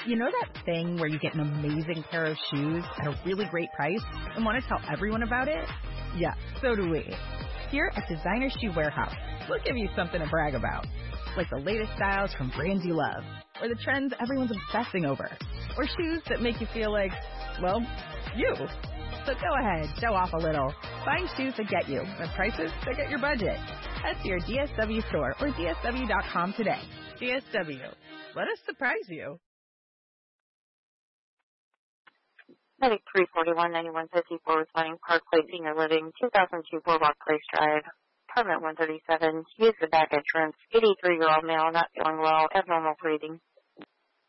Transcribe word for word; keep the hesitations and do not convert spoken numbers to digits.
You know that thing where you get an amazing pair of shoes at a really great price and want to tell everyone about it? Yeah, so do we. Here at Designer Shoe Warehouse, we'll give you something to brag about, like the latest styles from brands you love, or the trends everyone's obsessing over, or shoes that make you feel like, well, you. So go ahead, show off a little. Find shoes that get you at prices that get your budget. Head to your D S W store or D S W dot com today. D S W. Let us surprise you. Medic three forty-one, ninety-one fifty-four, responding Park Place Senior Living, two thousand two Boardwalk Place Drive, apartment one thirty-seven. Use the back entrance. eighty-three-year-old male, not feeling well, abnormal breathing.